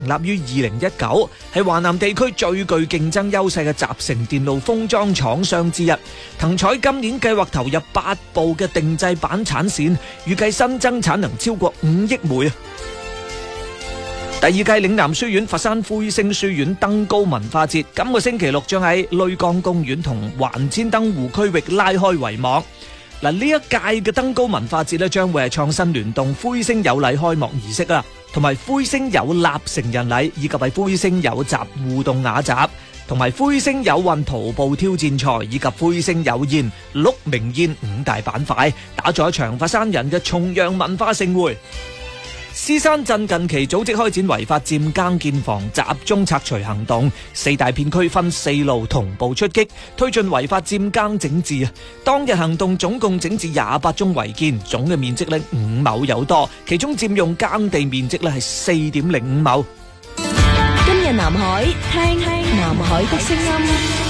立於2019，係華南地區最具競爭優勢嘅集成電路封裝廠商之一。騰彩今年計劃投入8部嘅定製板產線，預計新增產能超過5億枚啊！第二屆嶺南書院佛山灰星書院登高文化節，今個星期六將喺灕江公園同環千燈湖區域拉開帷幕。嗱，呢一屆嘅登高文化節咧，將會係創新聯動灰星有禮開幕儀式啊，同埋灰星有立成人禮，以及係灰星有集互動雅集，同埋灰星有運徒步挑戰賽，以及灰星有宴鹿鳴宴5大板塊，打造一場佛山人嘅重陽文化盛會。獅山鎮近期組織開展違法佔更建房集中拆除行動，4大片區分4路同步出擊，推進違法佔更整治啊！當日行動總共整治28宗違建，總嘅面積咧5畝有多，其中佔用耕地面積咧係4.05畝。 今日南海，聽南海的聲音。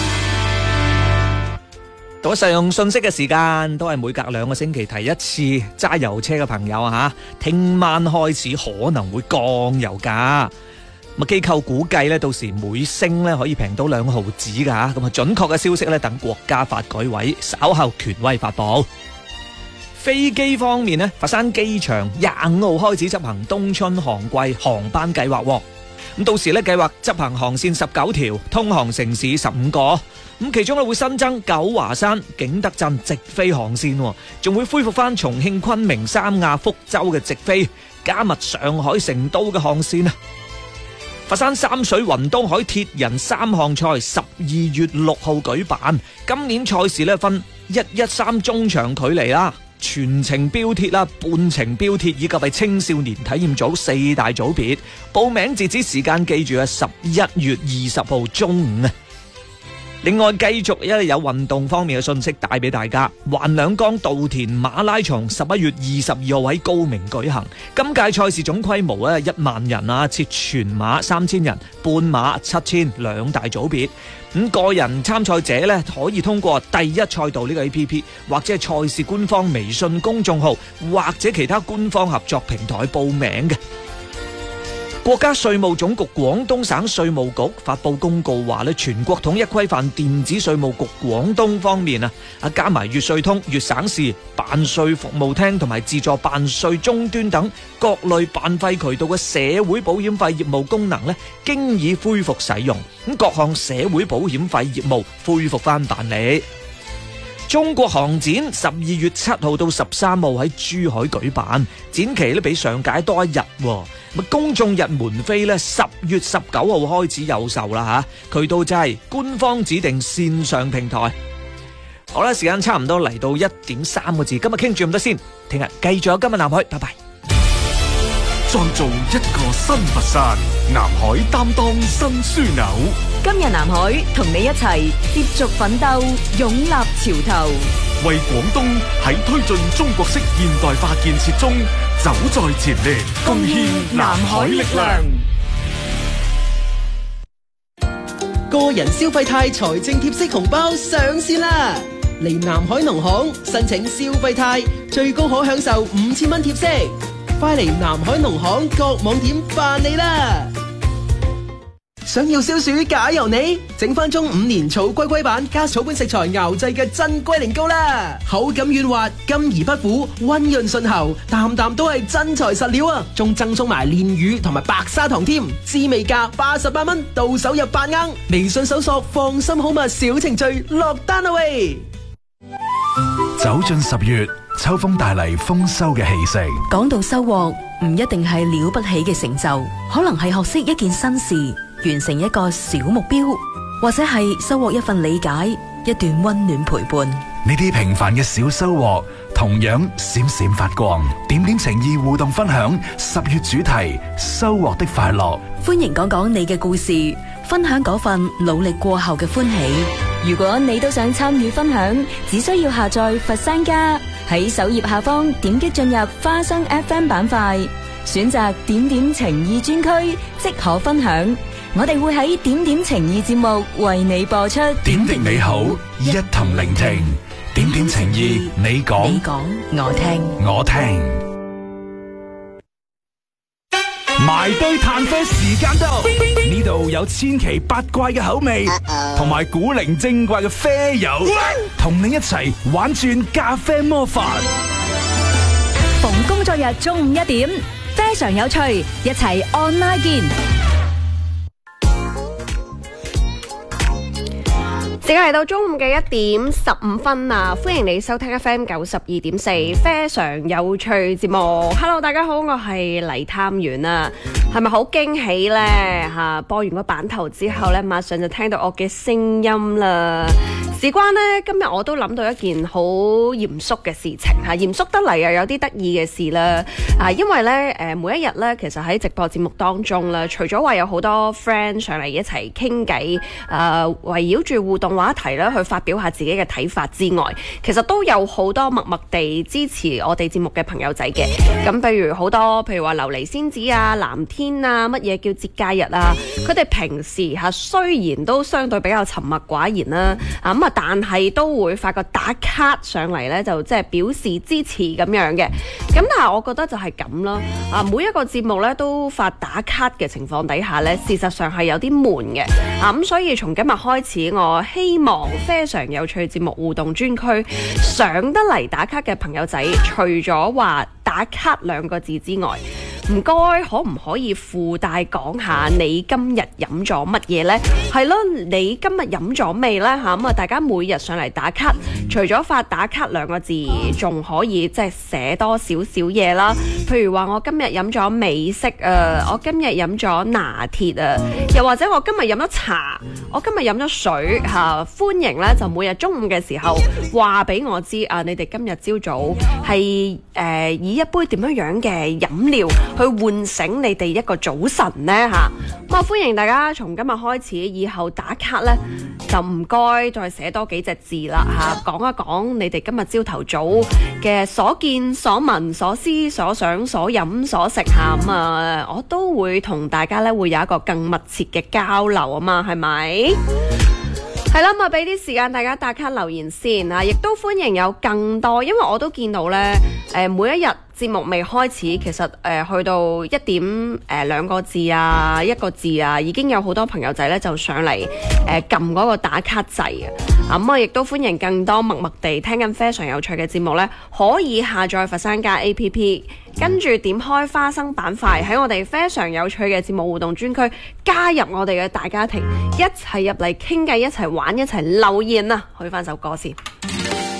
到實用信息嘅時間，都係每隔2個星期提一次。揸油車嘅朋友啊，聽晚開始可能會降油價。咁機構估計咧，到時每升咧可以平到2毫子㗎。咁啊，準確嘅消息咧，等國家發改委稍後權威發佈。飛機方面咧，佛山機場25號開始執行冬春航季航班計劃。咁到時咧計劃執行航線19條，通航城市15個。咁其中咧會新增九華山、景德鎮直飛航線，仲會恢復翻重慶、昆明、三亞、福州嘅直飛，加密上海、成都嘅航線啊！佛山三水雲東海鐵人3項賽12月6號舉辦，今年賽事咧分113中長距離啦、全程標鐵啦、半程標鐵以及係青少年體驗組4大組別，報名截止時間記住係11月20號中午啊！另外，繼續有運動方面嘅信息帶俾大家。橫兩江稻田馬拉松11月22號喺高明舉行，今屆賽事總規模1萬人啊，設全馬3000人、半馬7000，兩大組別。咁個人參賽者咧可以通過第一賽道呢個 APP， 或者係賽事官方微信公眾號，或者其他官方合作平台報名嘅。國家稅務總局廣東省稅務局發佈公告話咧，全國統一規範電子稅務局廣東方面加埋粵稅通、粵省市辦稅服務廳同埋自助辦稅終端等各類辦費渠道嘅社會保險費業務功能咧，經已恢復使用。咁各項社會保險費業務恢復翻辦理。中國航展12月7號到13號喺珠海舉辦，展期咧比上屆多1日。公眾日門飛咧10月19號開始有售啦吓，渠道就係官方指定線上平台。好啦，時間差唔多嚟到1點3個字，今日傾住咁多先，聽日繼續有今日南海，拜拜。 創造一個新佛山，南海擔當新樞紐。 今日南海同你一齊接續奮鬥，勇立潮頭， 為廣東喺推進中國式現代化建設中走在前列，貢獻南海力量。 個人消費貸財政貼息紅包上線啦！嚟南海農行申請消費貸，最高可享受5000蚊貼息。快嚟南海農行各網點辦理啦！想要消暑解油膩，整翻盅5年草龜龜版加草本食材熬製嘅真龜苓膏啦，口感軟滑，甘而不苦，溫潤順喉，啖啖都係真材實料啊！仲贈送埋蓮魚同埋白砂糖添，滋味價88蚊，到手入8盎。微信搜索放心好物小程序落單啦喂！ 走進10月，秋風帶嚟豐收嘅氣息。 講到收穫，唔一定係了不起嘅成就，可能係學識一件新事，完成一個小目標，或者係收穫一份理解，一段溫暖陪伴。 呢啲平凡嘅小收穫，同樣閃閃發光。點點情意互動分享10月主題：收穫的快樂。 歡迎講講你嘅故事，分享嗰份努力過後嘅歡喜。如果你都想參與分享，只需要下載佛山家，喺首頁下方點擊進入花生 FM 板塊，選擇點點情意專區，即可分享。我哋會喺點點情意節目為你播出。 點滴美好，一同聆聽。點點情意，你講， 我聽。 我聽。 埋堆嘆啡時間到，呢度有千奇百怪嘅口味，同埋古靈精怪嘅啡友，同你一齊玩轉咖啡魔法。 逢工作日中午1點，非常有趣，一齊 online 見。 時間嚟到中午嘅1點15分啊！歡迎你收聽 FM 92.4非常有趣節目。Hello， 大家好，我係黎探員啊。係咪好驚喜呢？播完個版頭之後呢，馬上就聽到我嘅聲音啦。事關呢，今日我都諗到一件好嚴肅嘅事情嚇，嚴肅得嚟又有啲得意嘅事啦。因為呢，每一日呢，其實喺直播節目當中啦，除咗話有好多 friend 上嚟一齊傾偈，圍繞住互動話題咧去發表下自己嘅睇法之外，其實都有好多默默地支持我哋節目嘅朋友仔嘅。咁譬如好多，譬如話琉璃仙子啊、藍天啊、乜嘢叫節假日啊，佢哋平時雖然都相對比較沉默寡言啦，但係都會發個打卡上嚟呢，就即係表示支持咁樣嘅。咁但係我覺得就係咁啦。每一個節目呢都發打卡嘅情況底下呢，事實上係有啲悶嘅。咁所以從今日開始，我希望非常有趣節目互動專區上得嚟打卡嘅朋友仔，除咗話打卡2個字之外，唔該，可唔可以附帶講下你今日飲咗乜嘢呢？係咯，你今日飲咗未呢？咁啊，大家每日上嚟打卡，除咗發打卡2個字，仲可以即係寫多少少嘢啦。譬如話我今日飲咗美式我今日飲咗拿鐵又或者我今日飲咗茶，我今日飲咗水歡迎呢，就每日中午嘅時候話俾我知你哋今日朝早係以一杯點樣嘅飲料去喚醒你哋一個早晨呢。咁啊，歡迎大家從今日開始，以後打卡呢，就唔該再寫多幾隻字啦講一講你哋今日朝頭早嘅所見所聞所思所想所飲所食咁我都會同大家呢會有一個更密切嘅交流啊嘛，係咪？係啦，咁俾啲時間大家打卡留言先亦都歡迎有更多，因為我都見到呢，每一日節目未開始，其實去到1點2個字1個字已經有好多朋友仔呢就上嚟撳嗰個打卡掣咁我亦都歡迎更多默默地聽緊非常有趣嘅節目呢，可以下載佛山家 APP， 跟住點開花生板塊，喺我哋非常有趣嘅節目互動專區加入我哋嘅大家庭，一齊入嚟傾偈，一齊玩，一齊留言去返首歌先。